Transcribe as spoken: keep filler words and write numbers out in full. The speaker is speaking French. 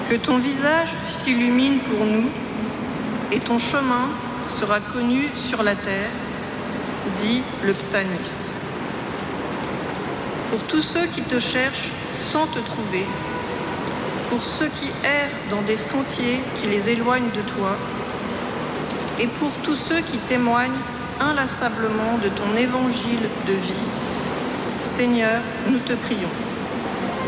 Que ton visage s'illumine pour nous et ton chemin sera connu sur la terre, dit le psalmiste. Pour tous ceux qui te cherchent sans te trouver, pour ceux qui errent dans des sentiers qui les éloignent de toi, et pour tous ceux qui témoignent inlassablement de ton évangile de vie, Seigneur, nous te prions.